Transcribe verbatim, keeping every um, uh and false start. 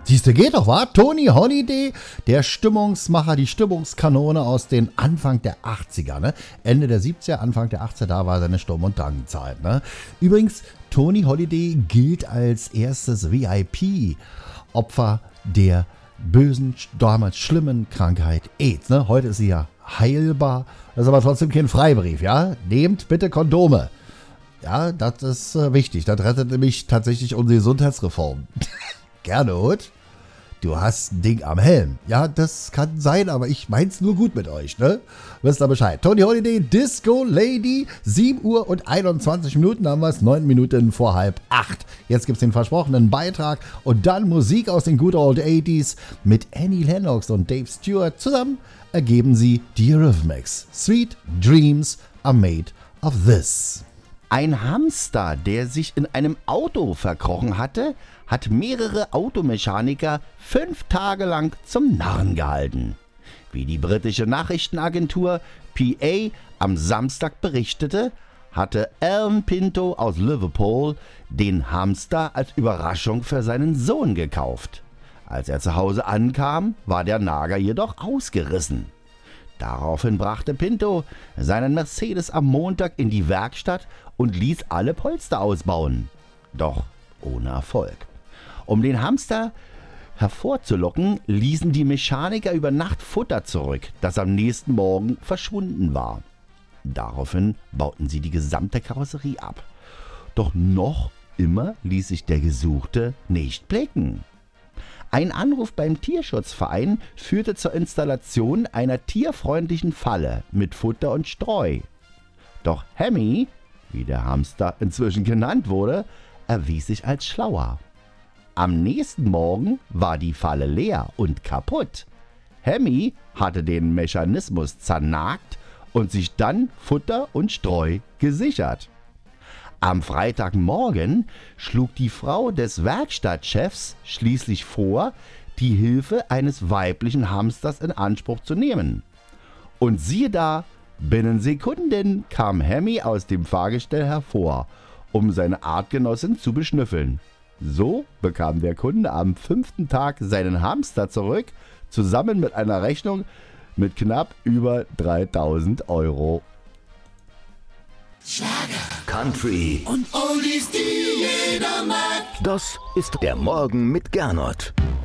Siehste, geht doch, wa? Tony Holiday, der Stimmungsmacher, die Stimmungskanone aus den Anfang der achtziger, ne? Ende der siebziger, Anfang der achtziger, da war seine Sturm- und Drangzeit, ne? Übrigens, Tony Holiday gilt als erstes V I P-Opfer der bösen, damals schlimmen Krankheit AIDS, ne? Heute ist sie ja heilbar, das ist aber trotzdem kein Freibrief, ja? Nehmt bitte Kondome. Ja, das ist äh, wichtig. Das rettet nämlich tatsächlich unsere Gesundheitsreform. Gernot, du hast ein Ding am Helm. Ja, das kann sein, aber ich mein's nur gut mit euch, ne? Wisst ihr Bescheid. Tony Holiday, Disco Lady, sieben Uhr und einundzwanzig Minuten haben wir es, neun Minuten vor halb acht. Jetzt gibt's den versprochenen Beitrag und dann Musik aus den Good Old achtziger mit Annie Lennox und Dave Stewart. Zusammen ergeben sie die Eurythmics. Sweet Dreams are made of this. Ein Hamster, der sich in einem Auto verkrochen hatte, hat mehrere Automechaniker fünf Tage lang zum Narren gehalten. Wie die britische Nachrichtenagentur P A am Samstag berichtete, hatte Alan Pinto aus Liverpool den Hamster als Überraschung für seinen Sohn gekauft. Als er zu Hause ankam, war der Nager jedoch ausgerissen. Daraufhin brachte Pinto seinen Mercedes am Montag in die Werkstatt und ließ alle Polster ausbauen. Doch ohne Erfolg. Um den Hamster hervorzulocken, ließen die Mechaniker über Nacht Futter zurück, das am nächsten Morgen verschwunden war. Daraufhin bauten sie die gesamte Karosserie ab. Doch noch immer ließ sich der Gesuchte nicht blicken. Ein Anruf beim Tierschutzverein führte zur Installation einer tierfreundlichen Falle mit Futter und Streu. Doch Hemmy, wie der Hamster inzwischen genannt wurde, erwies sich als schlauer. Am nächsten Morgen war die Falle leer und kaputt. Hemmy hatte den Mechanismus zernagt und sich dann Futter und Streu gesichert. Am Freitagmorgen schlug die Frau des Werkstattchefs schließlich vor, die Hilfe eines weiblichen Hamsters in Anspruch zu nehmen. Und siehe da, binnen Sekunden kam Hemmy aus dem Fahrgestell hervor, um seine Artgenossin zu beschnüffeln. So bekam der Kunde am fünften Tag seinen Hamster zurück, zusammen mit einer Rechnung mit knapp über dreitausend Euro. Schlager, Country und Oldies, die jeder mag. Das ist der Morgen mit Gernot.